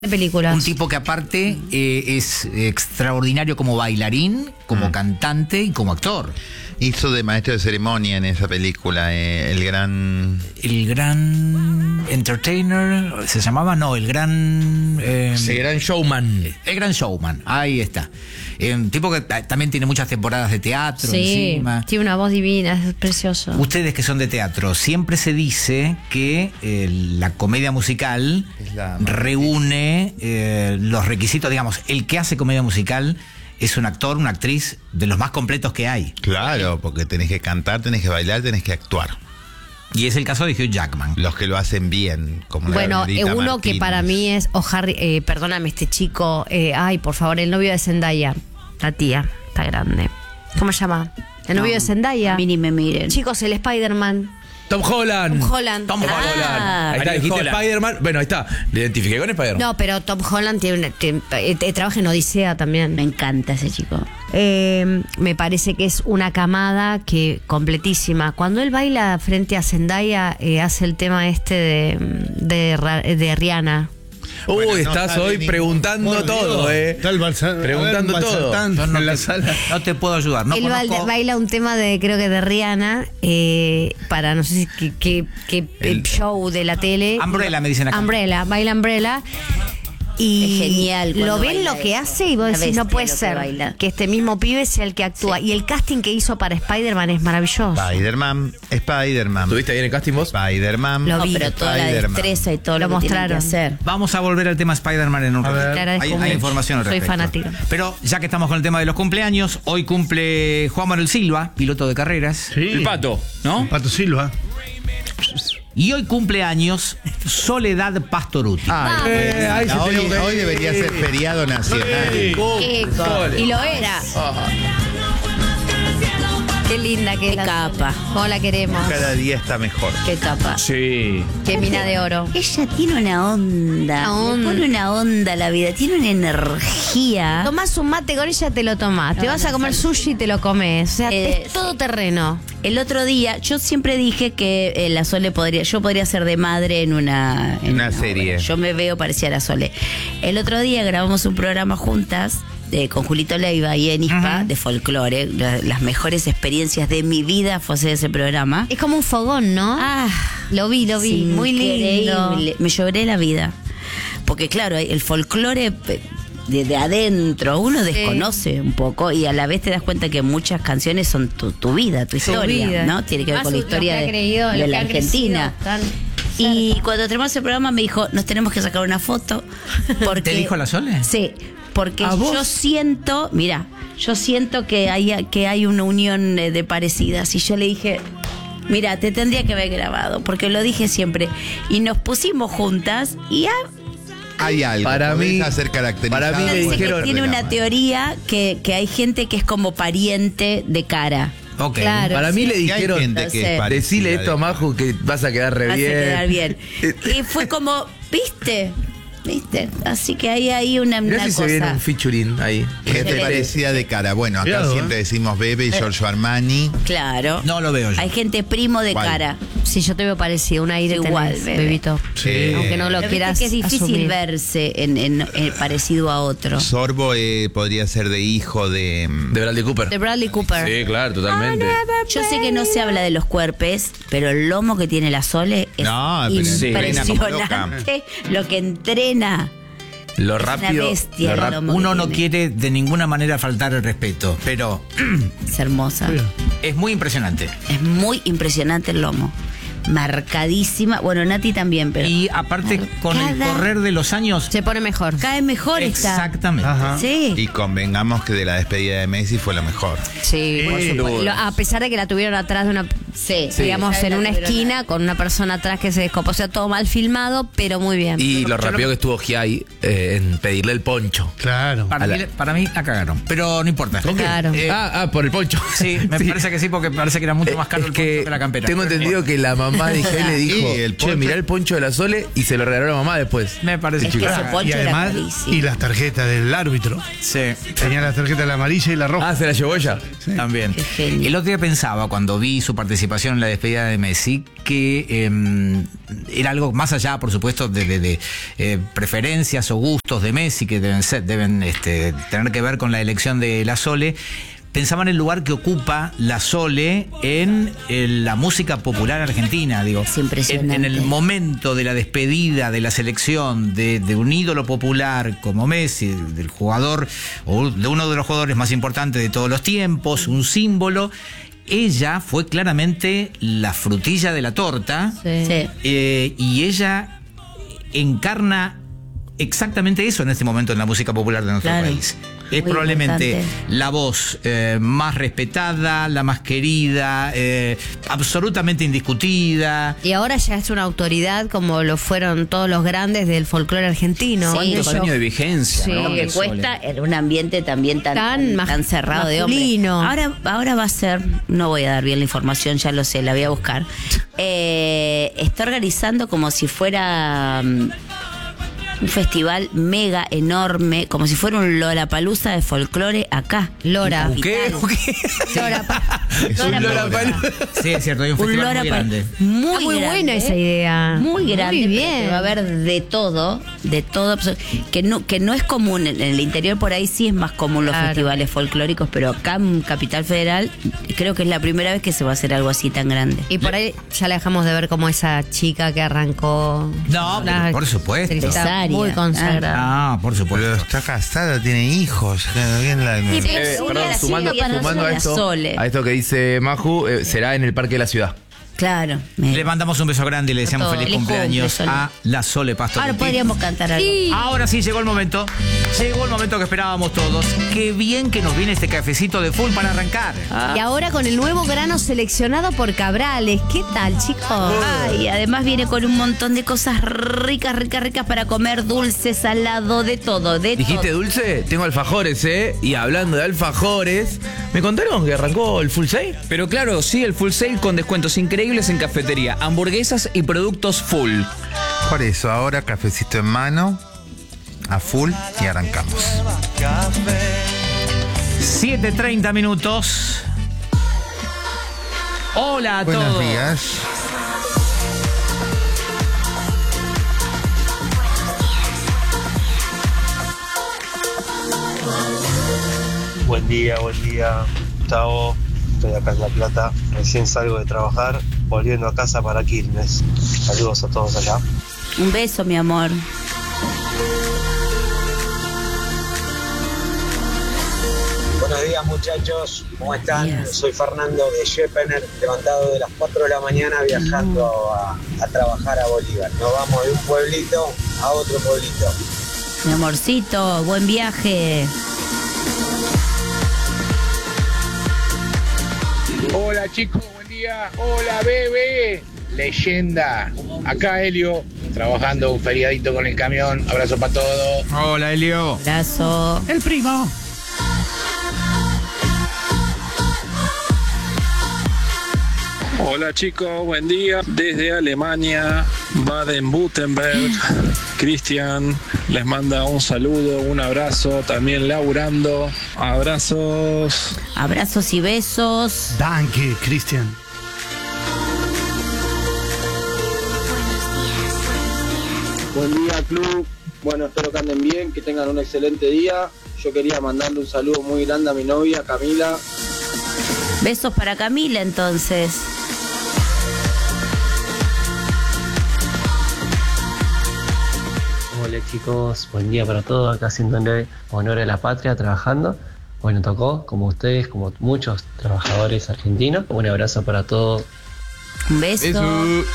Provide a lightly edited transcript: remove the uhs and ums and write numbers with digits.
películas. Un tipo que aparte es extraordinario como bailarín, como cantante y como actor. Hizo de maestro de ceremonia en esa película, el gran entertainer, ¿se llamaba? No, el gran... El gran showman. El gran showman, ahí está. Un tipo que también tiene muchas temporadas de teatro encima. Tiene una voz divina, es precioso. Ustedes que son de teatro, siempre se dice que la comedia musical reúne los requisitos, digamos, el que hace comedia musical es un actor, una actriz de los más completos que hay. Claro, porque tenés que cantar, tenés que bailar, tenés que actuar. Y es el caso de Hugh Jackman. Los que lo hacen bien, como bueno, la uno que para mí es Harry, perdóname, este chico, ay, por favor, el novio de Zendaya, la tía, está grande. ¿Cómo se llama? El novio de Zendaya. A mí ni me miren. Chicos, el Spider-Man. Tom Holland. Tom Holland. Tom Holland. Ahí está, dijiste Holland. Spider-Man. Bueno, ahí está. Le identifiqué con Spider-Man. No, pero Tom Holland trabaja en Odisea también. Me encanta ese chico. Me parece que es una camada que completísima. Cuando él baila frente a Zendaya, hace el tema este de Rihanna. Uy, Bueno, no estás sale hoy ni- preguntando Por todo, Dios. Está el Preguntando todo. Yo no en la te- sala. No te puedo ayudar. No Él conozco. baila un tema creo que de Rihanna, para no sé si qué show de la tele. Umbrella, me dicen acá. Baila Umbrella. Y Es genial cuando lo ven baila lo que eso. hace y vos Una decís, no bestia puede lo que ser baila. que este mismo pibe sea el que actúa. Y el casting que hizo para Spider-Man es maravilloso. Spider-Man. ¿Tuviste ahí en el casting vos? Spider-Man. Lo No, vi. pero toda la Spider-Man. destreza y todo Lo lo que tienen que mostraron. hacer. Vamos a volver al tema Spider-Man en un A ver. rato. Te agradezco Hay mucho. información al Soy respecto. fanática. Pero ya que estamos con el tema de los cumpleaños, hoy cumple Juan Manuel Silva, piloto de carreras. Sí. El Pato, ¿no? Pato Silva. Y hoy cumpleaños Soledad Pastoruti. Ahí se Hoy, tenía que hoy ir. debería ser feriado nacional. Y lo era. Qué linda que Qué es la capa. Sola. Cómo la queremos. Cada día está mejor. Qué capa. Sí. Qué mina de oro. Ella tiene una onda. Una onda. Le pone una onda a la vida. Tiene una energía. Tomás un mate con ella, te lo tomás. Te vas a comer sushi y te lo comes. O sea, es todo terreno. El otro día, yo siempre dije que la Sole yo podría ser de madre en una serie. obra. Yo me veo parecida a la Sole. El otro día grabamos un programa juntas con Julito Leiva y Enispa de folclore. Las mejores experiencias de mi vida fue hacer ese programa. Es como un fogón, ¿no? Lo vi. Sí, Muy lindo. increíble. Me lloré la vida. Porque claro, el folclore de adentro uno desconoce un poco y a la vez te das cuenta que muchas canciones son tu vida, tu historia, vida. ¿no? Tiene que ver Más con la lo que historia ha creído, de lo que la han Argentina. crecido tan Y cerca. cuando terminamos el programa me dijo, nos tenemos que sacar una foto. Porque, ¿Te dijo la Sole? Sí, porque ¿A vos? yo siento que hay una unión de parecidas. Y yo le dije, mira, te tendría que haber grabado, porque lo dije siempre. Y nos pusimos juntas y Hay algo. Para podés mí- hacer caracterizado. para mí me dice dijeron- que tiene una teoría que hay gente que es como pariente de cara. Ok. Claro. Para mí le Y hay dijeron, gente que es Entonces, parecida decile esto a de- Maju que vas a quedar re Hace bien. quedar bien. Y fue como, ¿viste? Así que hay una Mirá si se viene cosa. un featuring ahí. Gente parecida de cara. Bueno, acá Cuidado, siempre decimos Bebe y Giorgio Armani. Claro. No lo veo yo. Hay gente primo de ¿Cuál? cara. Sí, yo te veo parecido, un aire Igual, tenés, bebé. bebito. Sí. Aunque no lo Pero viste quieras que es difícil asumir. verse en parecido a otro. Sorbo podría ser de hijo de... De Bradley Cooper. De Bradley Cooper. Sí, claro, totalmente. Yo sé que no se habla de los cuerpos, pero el lomo que tiene la Sole es No, pero entrena como loca. impresionante. Lo que entrena. Lo Es una rápido. bestia lo el rap- lomo. Uno no tiene. quiere de ninguna manera faltar el respeto, pero Es hermosa. es muy impresionante. Es muy impresionante el lomo. Marcadísima. Bueno, Nati también, pero. Y aparte, con el Marcada. correr de los años... Se pone mejor. Cae mejor esta. Exactamente. Ajá. Sí. Y convengamos que de la despedida de Messi fue lo mejor. Sí, por supuesto. duda. A pesar de que la tuvieron atrás de una, Sí. digamos, Sí. en una La tuvieron esquina con una persona atrás que se descopó. O sea, todo mal filmado, pero muy bien. Y lo rápido que estuvo Giai en pedirle el poncho. Claro. Para mí la cagaron, pero no importa. Claro. Por el poncho. Sí, me parece que sí, porque parece que era mucho más caro Es el poncho que que la campera. tengo entendido que la mamá de Giai le dijo, Sí, el che, poncho- mirá el poncho de la Sole y se lo regaló a la mamá después. Me parece Es que chico. ese poncho Y era además, carísimo. y las tarjetas del árbitro. Sí, Tenía las tarjetas la amarilla y la roja. Ah, se la llevó ella. también. Qué genio. El otro día pensaba, cuando vi su participación participación en la despedida de Messi, que era algo más allá, por supuesto, de preferencias o gustos de Messi, que deben tener que ver con la elección de La Sole. Pensaba en el lugar que ocupa La Sole en la música popular argentina, digo. Es impresionante. En el momento de la despedida de la selección de un ídolo popular como Messi, del jugador, o de uno de los jugadores más importantes de todos los tiempos, un símbolo, ella fue claramente la frutilla de la torta. Sí. Y ella encarna exactamente eso en este momento en la música popular de nuestro país. Es muy probablemente importante. la voz más respetada, la más querida, absolutamente indiscutida. Y ahora ya es una autoridad como lo fueron todos los grandes del folclore argentino. Sí. ¿Cuántos Ellos- años de vigencia? Sí. ¿no? Lo que de Sole. cuesta en un ambiente también tan cerrado de masculino. hombres. Ahora va a ser, no voy a dar bien la información, ya lo sé, la voy a buscar. Está organizando como si fuera un festival mega enorme, como si fuera un Lollapalooza de folclore acá. Lora. en Capital. Un Lollapalooza. Sí, es cierto, hay un festival muy grande. Muy, Está muy grande, buena esa idea. Muy grande. Muy pero bien. que va a haber de todo, que no es común. En el interior por ahí sí es más común los Claro. festivales folclóricos, pero acá en Capital Federal creo que es la primera vez que se va a hacer algo así tan grande. Y por ahí ya la dejamos de ver como esa chica que arrancó. No, pero por supuesto. Está Empresaria. muy consagrada. Ah, por Pero supuesto. está casada, tiene hijos. ¿Quién la- Sí, pero Perdón, Sole, la sumando Silvia, a la esto, Sole. a esto que dice Maju, será en el Parque de la Ciudad. Claro. Le mandamos un beso grande y le deseamos todo. feliz Feliz cumpleaños cumple, Sole. a La Sole Ahora Pastorutti. podríamos cantar algo. Ahora sí llegó el momento. Llegó el momento que esperábamos todos. Qué bien que nos viene este cafecito de full para arrancar. Y ahora con el nuevo grano seleccionado por Cabrales. ¿Qué tal, chicos? Ay, además viene con un montón de cosas ricas para comer, dulce, salado, de todo, ¿Dijiste todo. dulce? Tengo alfajores, ¿eh? Y hablando de alfajores, ¿me contaron que arrancó el full sale? Pero claro, sí, el full sale con descuentos increíbles en cafetería, hamburguesas y productos full. Por eso, ahora cafecito en mano, a full y arrancamos. 7:30 minutos. Hola a Buenos todos. días. Buen día, Gustavo. Estoy acá en La Plata. Recién salgo de trabajar, volviendo a casa para Quilmes. Saludos a todos acá. Un beso, mi amor. Buenos días muchachos, ¿cómo están? Días. Soy Fernando de Shepener, levantado de las 4 de la mañana viajando a trabajar a Bolívar. Nos vamos de un pueblito a otro pueblito. Mi amorcito, buen viaje. Hola chicos, buen día. Hola bebé. Leyenda. Acá Helio, trabajando un feriadito con el camión. Abrazo para todos. Hola, Elio. Abrazo. El primo. Hola chicos, buen día. Desde Alemania, Baden-Württemberg, Cristian les manda un saludo, un abrazo, también laburando. Abrazos. Abrazos y besos. Danke, Cristian. Buen día, club. Bueno, espero que anden bien, que tengan un excelente día. Yo quería mandarle un saludo muy grande a mi novia, Camila. Besos para Camila, entonces. Hola chicos, buen día para todos, acá haciéndole honor a la patria, trabajando. Bueno, tocó, como ustedes, como muchos trabajadores argentinos. Un abrazo para todos. Un beso.